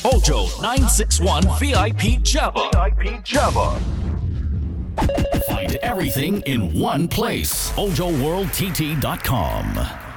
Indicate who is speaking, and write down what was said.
Speaker 1: Ojo 961 VIP Java. Find everything in one place. OjoWorldTT.com.